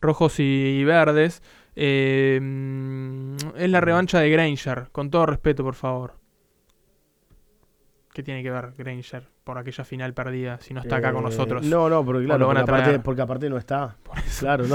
rojos y verdes. Es la revancha de Granger, con todo respeto, por favor. ¿Qué tiene que ver Granger por aquella final perdida si no está acá con nosotros? No, porque O claro, lo van a traer. porque aparte no está. Por eso. Claro,